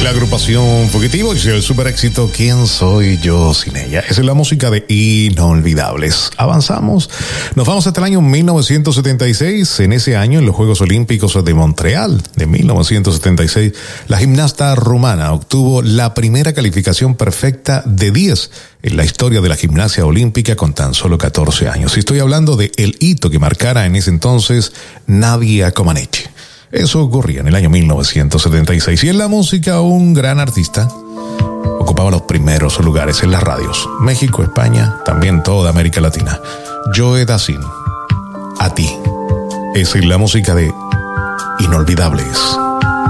la agrupación Fugitivo y el super éxito ¿Quién soy yo sin ella? Esa es la música de Inolvidables. Avanzamos, nos vamos hasta el año 1976. En ese año, en los Juegos Olímpicos de Montreal de 1976, la gimnasta rumana obtuvo la primera calificación perfecta de 10 en la historia de la gimnasia olímpica con tan solo 14 años. Y estoy hablando de el hito que marcara en ese entonces Nadia Comaneci. Eso ocurría en el año 1976. Y en la música, un gran artista ocupaba los primeros lugares en las radios. México, España, también toda América Latina. Joe Dassin, A ti. Esa es la música de Inolvidables.